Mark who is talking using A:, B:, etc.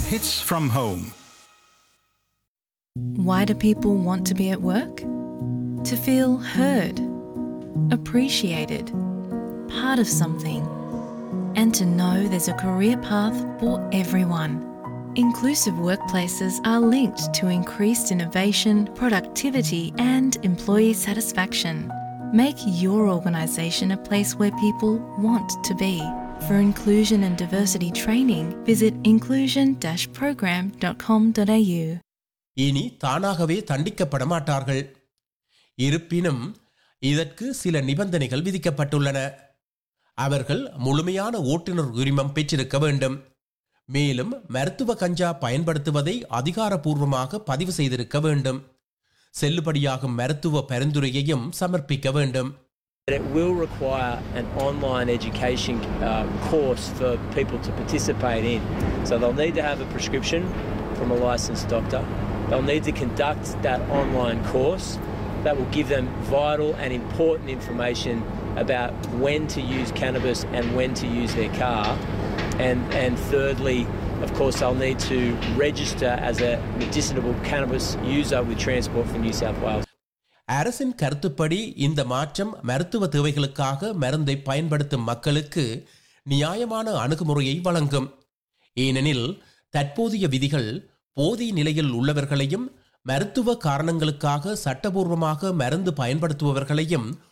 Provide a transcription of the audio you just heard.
A: Hits from Home.
B: Why do people want to be at work? To feel heard, appreciated, part of something, and to know there's a career path for everyone. Inclusive workplaces are linked to increased innovation, productivity, and employee satisfaction. Make your organisation a place where people want to be. For inclusion and diversity training, visit inclusion-program.com.au.
C: இனி தானாகவே தண்டிக்கப்பட மாட்டார்கள். இருப்பினும் இதற்கு சில நிபந்தனைகள் விதிக்கப்பட்டுள்ளன. அவர்கள் முழுமையான ஓட்டுநர் உரிமம் பெற்றிருக்க வேண்டும். மேலும் மருத்துவ கஞ்சா பயன்படுத்துவதை அதிகாரப்பூர்வமாக பதிவு செய்திருக்க வேண்டும். செல்லுபடியாகும் மருத்துவ பரிந்துரையையும் சமர்ப்பிக்க வேண்டும்.
D: It will require an online education course for people to participate in. So they'll need to have a prescription from a licensed doctor. They'll need to conduct that online course that will give them vital and important information about when to use cannabis and when to use their car. And thirdly, of course, they'll need to register as a medicinal cannabis user with Transport for New South Wales.
C: அரசின் கருத்துப்படி இந்த மாற்றம் மருத்துவ தேவைகளுக்காக மருந்தை பயன்படுத்தும் மக்களுக்கு நியாயமான அணுகுமுறையை வழங்கும். ஏனெனில் தற்போதைய விதிகள் போதை நிலையில் உள்ளவர்களையும் மருத்துவ காரணங்களுக்காக சட்டபூர்வமாக மருந்து பயன்படுத்துபவர்களையும்